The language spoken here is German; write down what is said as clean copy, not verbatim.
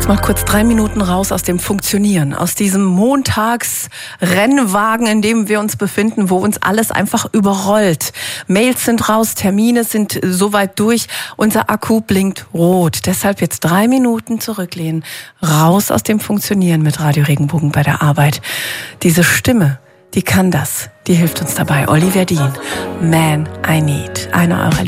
Mal kurz 3 Minuten raus aus dem Funktionieren, aus diesem Montagsrennwagen, in dem wir uns befinden, wo uns alles einfach überrollt. Mails sind raus, Termine sind soweit durch, unser Akku blinkt rot. Deshalb jetzt 3 Minuten zurücklehnen, raus aus dem Funktionieren mit Radio Regenbogen bei der Arbeit. Diese Stimme, die kann das, die hilft uns dabei. Olli Verdin, Man I Need, einer eurer